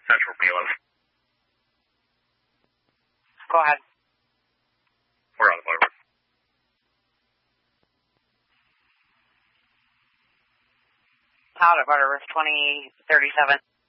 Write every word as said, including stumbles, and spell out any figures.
Central P eleven. Go ahead. We're on the motor. Out of order, twenty thirty-seven.